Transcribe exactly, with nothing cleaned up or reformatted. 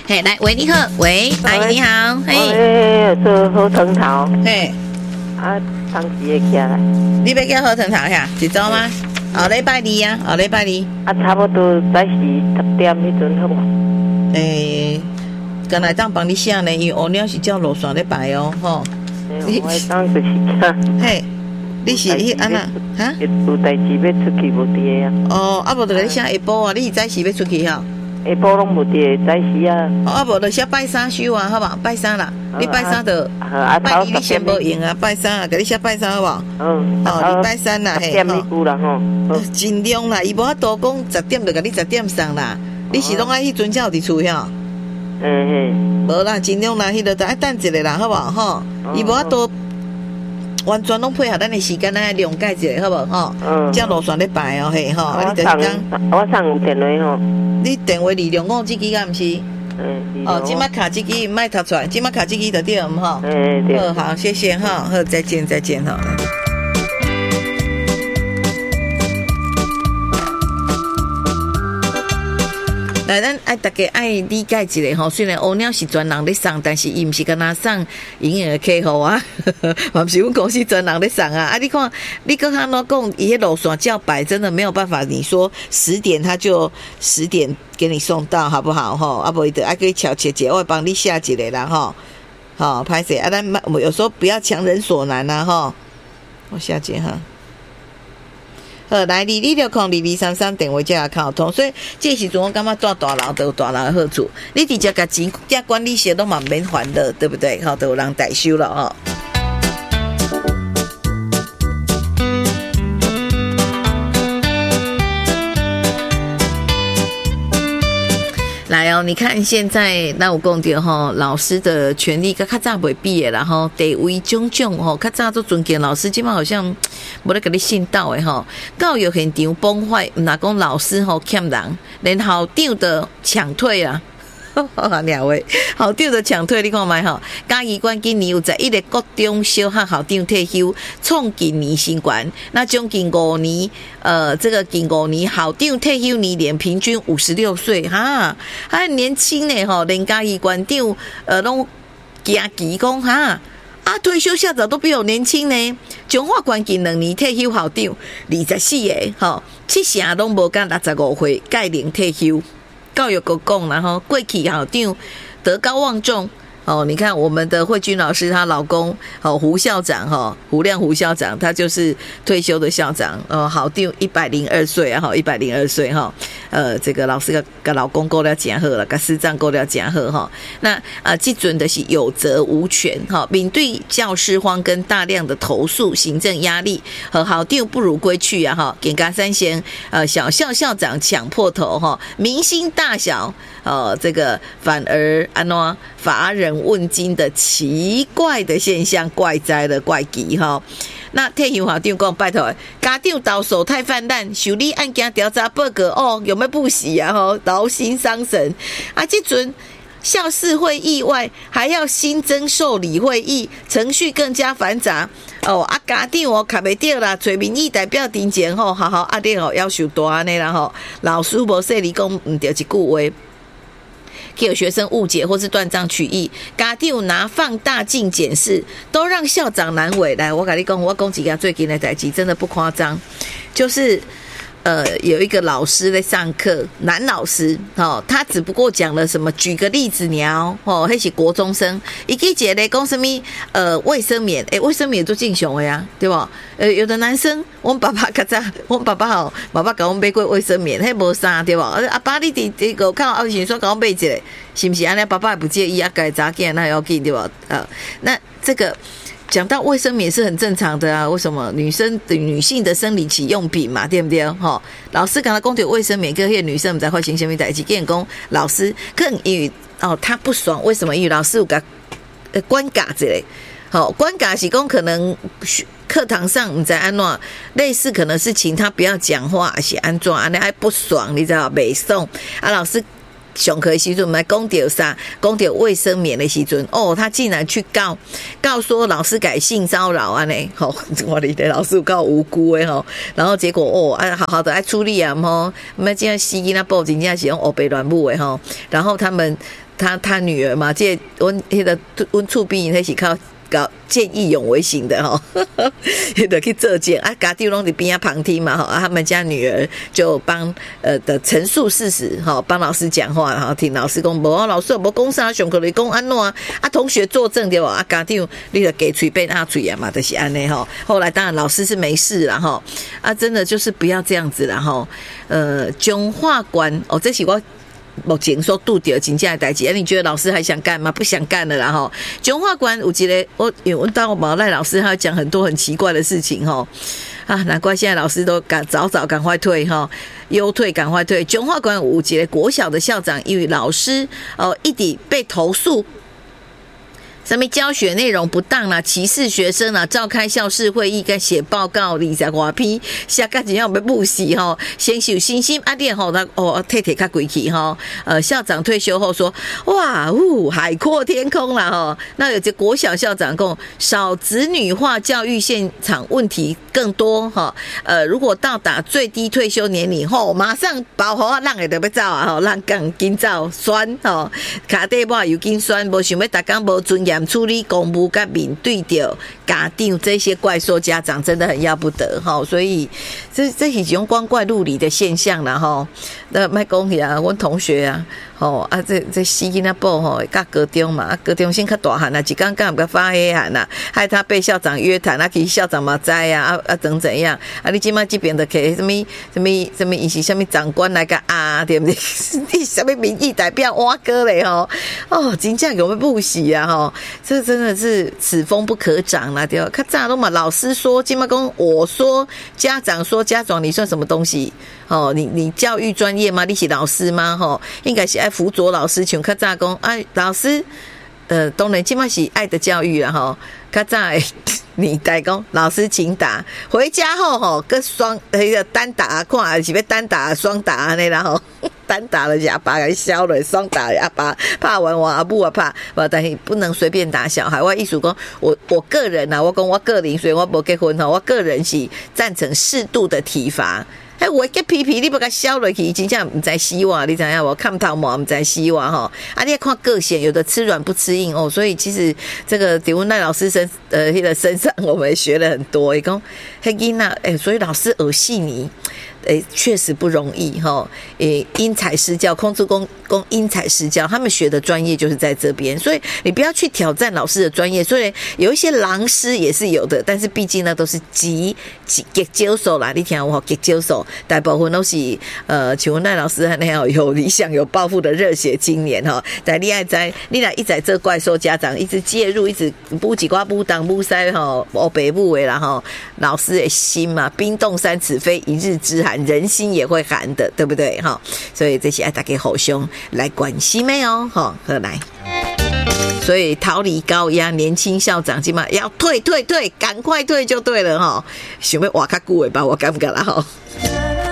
嘿，来，喂，你好，喂，阿姨你好， 嘿，我做好藤头， 嘿， 啊，当时会起来。 你要叫好藤头呀？一周吗？后礼拜二啊，后礼拜二。 啊，差不多早时十点迄阵好无？ 诶，刚才当帮你写呢，因为乌鸟是照路线咧排哦，吼。 我当就是讲， 嘿，你是迄安那哈？ 有代志要出去无伫啊？ 哦，啊无就甲你写下晡啊，你是早时要出去吼？ 下晡拢无伫，早时啊。 哦，啊无就写拜三收啊，好无？拜三啦，你拜三就拜二你先无用啊，拜三啊，甲你写拜三好无？ 嗯。 哦，礼拜三啦，嘿。 十点你久啦吼。 尽量啦，伊无法度讲十点就甲你十点送啦，你是拢爱迄阵才有伫厝遐？ 嗯嗯。 无啦，尽量啦，迄个爱等一下啦，好无吼？伊无法度。完全拢配合咱的时间，咱谅解一下，好无吼？嗯。这路线咧排哦，嘿吼。啊，你就是讲， 我上有电话吼。 你电话二两五这支敢毋是？嗯。哦，即摆卡这支莫读出来，即摆卡这支就对，毋吼？嗯对。好，好，谢谢哈，好，再见，再见哈。来，咱爱大家爱理解一下吼。虽然乌鸟是专人咧送，但是伊毋是干那送营业的客户啊，嘛毋是阮公司专人咧送啊。啊，你看，你跟他那讲，伊迄路线叫摆，真的没有办法。你说十点他就十点给你送到，好不好吼？啊，无伊就爱去巧切切，我帮你下一个啦吼。好，歹势啊，咱有时候不要强人所难啊吼。我下一个哈。好，来二二六空二二三三电话才靠通，所以这时阵我感觉住大楼都有大楼的好处，你直接甲钱加管理费都嘛免还的，对不对？好，都有人代收了哦。来哦，你看现在那我讲到吼，老师的权利跟较早未比的啦吼，地位种种吼，较早都尊敬老师，今嘛好像无咧甲你信道的吼。教育现场崩坏，毋若讲老师吼欠人，连校长都抢退啊！两位校长就抢退，你看卖吼？嘉义县今年有十一个国中小学校长退休，创今年新高。那将近五年，呃，这个近五年校长退休年龄平均五十六岁，哈，还很年轻呢吼。连嘉义县长呃拢惊奇讲哈。啊，退休校长都比我年轻呢。彰化县近两年退休校长二十四个，吼，七成拢无甲六十五岁届龄退休。教育局讲然后过去校长德高望重哦，你看我们的慧君老师她老公哦胡校长哈、哦、胡亮胡校长他就是退休的校长哦，校长一百零二岁啊哈一百零二岁哈呃这个老师个个老公过了真好了，个师长过了真好哈。那呃基准的是有责无权哈，面对教师荒跟大量的投诉、行政压力和校长不如归去啊哈，给嘎三贤呃小校校长抢破头哈，明星大小呃这个反而安怎乏人问津的奇怪的现象，怪哉的怪奇哈。那退休校长讲拜托，家长投诉太泛滥，受理案件调查报告哦，有没有不喜啊？吼，劳心伤神啊！这阵校事会议外，还要新增受理会议，程序更加繁杂哦。啊，家长哦卡袂到啦，找民意代表庭前吼，好好压力哦，要求大安尼啦吼。老师无说你讲唔对一句话。有学生误解或是断章取义，家长拿放大镜检视，都让校长难为。来，我跟你讲，我讲几个最近的代志，真的不夸张，就是呃，有一个老师在上课，男老师哦，他只不过讲了什么，举个例子鸟哦，那是国中生，一个姐咧讲什么呃卫生棉，诶、欸，卫生棉都进熊了呀，对吧？呃，有的男生，我们爸爸较早，我们爸爸哦，爸爸给我们买过卫生棉，迄无啥对吧？阿爸你伫这个看后先说给我买一个，是不是？安尼爸爸也不介意啊，改杂件那要紧对吧？呃，那这个。讲到卫生棉是很正常的啊，为什么女生的女性的生理期用品嘛，对不对？哈、哦，老师刚才讲到卫生棉，跟那些女生不在发生什么代志，跟讲老师更因为哦他不爽，为什么？因为老师有个呃关卡之类，好、哦、关卡是讲可能课堂上你在安怎，类似可能是请他不要讲话，还是安怎，安尼还不爽，你知道北宋啊老师。 上课的时阵，我们讲到啥？讲到卫生棉的时阵，哦，他竟然去告告说老师改性骚扰啊呢！吼、哦，我的老师有够无辜的吼，然后结果哦，啊，好好的爱处理啊吼，那这样死囡仔报真正是用黑白乱舞的吼，然后他们他他女儿嘛，这阮迄个阮厝边那是靠。搞见义勇为型的哈，也得去做见啊，家长拢在边啊旁听嘛哈，啊，他们家女儿就帮呃的陈述事实哈，帮老师讲话，然后听老师讲，无啊，老师无讲啥，上课你讲安怎啊？啊，同学作证对吧？啊，家长你就给嘴变阿嘴啊嘛，就是安尼哈。后来当然老师是没事啦哈，啊，真的就是不要这样子啦哈。呃，中化馆哦，这是我。目前所拄到真正的代志，啊，你觉得老师还想干吗？不想干了啦吼。中华馆有一个，我因为我当我毛赖老师，他讲很多很奇怪的事情吼。啊，难怪现在老师都赶早早赶快退哈，优退赶快退。中华馆有一个国小的校长，因为老师哦一直被投诉。什么教学内容不当啦，歧视学生啦，召开校事会议跟写报告，二十多篇，下个真要要补习吼，先修信心啊，练吼，那哦，退退较贵气吼。呃，校长退休后说，哇，呜，海阔天空啦吼。那有这国小校长讲，少子女化教育现场问题更多哈。呃，如果到达最低退休年龄后，马上保护啊，让人都要走啊吼，让更紧走酸吼，卡底抹又紧酸，无想要大家无尊严。处理公务跟面对着家长这些怪兽家长真的很要不得哈，所以这这是一种光怪陆离的现象啦哈。那卖讲起啊，我同学啊，吼啊这这死囡仔报吼，甲高中嘛，高中先较大汉啊，一刚刚个发黑汉啊，害他被校长约谈，啊，其实校长嘛知啊，啊啊怎怎样啊？你今麦这边的给什么什么什么，伊是什么长官来个啊？对不对？你什么民意代表挖哥嘞吼？哦，真正有没有不喜啊吼？这真的是此风不可长啦，对吧？看咋都嘛，老师说，今麦讲我说，家长说，家长你算什么东西？哦，你你教育专业吗？你是老师吗？吼，应该是爱辅佐老师，像较早讲，哎，老师，呃，当然今麦是爱的教育啦，吼，较早你代讲老师请打，回家后吼，跟双那个单打看还是要单打双打安尼啦吼。单打了阿爸给削了，双打阿爸怕完我阿母啊怕，但是不能随便打小孩。我意思讲，我我个人啊，我讲我个人，所以我没结婚哈，我个人是赞成适度的体罚。哎，我给皮皮，你不给削了去，真正唔知希望，你知影我看头毛唔知希望哈。啊，你要看个性，有的吃软不吃硬哦。所以其实这个迪文奈老师身呃那个身上，我们学了很多。伊讲黑囡仔，哎，所以老师耳细腻。诶，确实不容易哈。诶，因材施教，空中公公因材施教，他们学的专业就是在这边，所以你不要去挑战老师的专业。虽然有一些狼师也是有的，但是毕竟呢都是极极极接手啦。你听我极接手，大部分都是呃，请问赖老师那样有理想、有抱负的热血青年哈。但你爱在你来一在这怪兽家长一直介入，一直补几瓜补当补塞哈，哦北部为啦哈，老师的心嘛，冰冻三尺非一日之寒。人心也会寒的，对不对哈？所以这些爱大家好兄来关心没有哈？何来？所以逃离高压，年轻校长起码要退退退，赶快退就对了哈。想要活较久的吧，我敢不敢啦哈？